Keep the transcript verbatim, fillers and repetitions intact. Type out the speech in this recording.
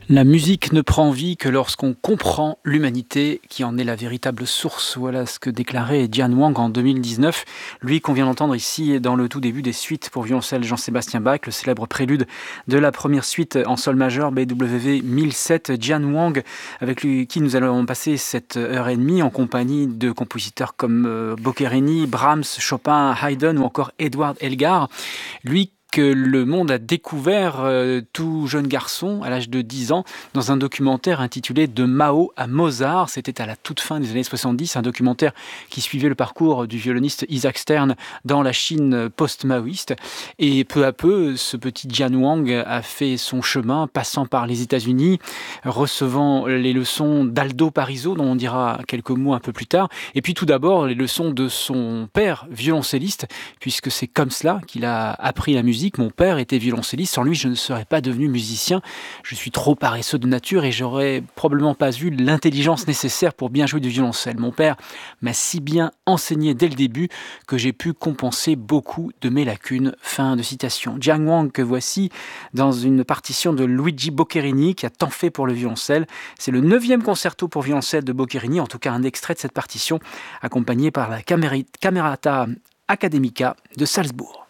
La musique ne prend vie que lorsqu'on comprend l'humanité qui en est la véritable source. Voilà ce que déclarait Diane Wang en deux mille dix-neuf. Lui qu'on vient d'entendre ici dans le tout début des suites pour violoncelle Jean-Sébastien Bach, le célèbre prélude de la première suite en sol majeur B W V mille sept. Diane Wang, avec lui, qui nous allons passer cette heure et demie en compagnie de compositeurs comme euh, Boccherini, Brahms, Chopin, Haydn ou encore Edward Elgar. Lui que le monde a découvert euh, tout jeune garçon à l'âge de dix ans dans un documentaire intitulé De Mao à Mozart. C'était à la toute fin des années soixante-dix, un documentaire qui suivait le parcours du violoniste Isaac Stern dans la Chine post-maoïste. Et peu à peu, ce petit Diane Wang a fait son chemin, passant par les États-Unis, recevant les leçons d'Aldo Pariso, dont on dira quelques mots un peu plus tard, et puis tout d'abord les leçons de son père, violoncelliste, puisque c'est comme cela qu'il a appris la musique. Mon père était violoncelliste, sans lui je ne serais pas devenu musicien. Je suis trop paresseux de nature et j'aurais probablement pas eu l'intelligence nécessaire pour bien jouer du violoncelle. Mon père m'a si bien enseigné dès le début que j'ai pu compenser beaucoup de mes lacunes. Fin de citation. Diane Wang que voici dans une partition de Luigi Boccherini qui a tant fait pour le violoncelle. C'est le neuvième concerto pour violoncelle de Boccherini, en tout cas un extrait de cette partition accompagné par la Camerata Academica de Salzbourg.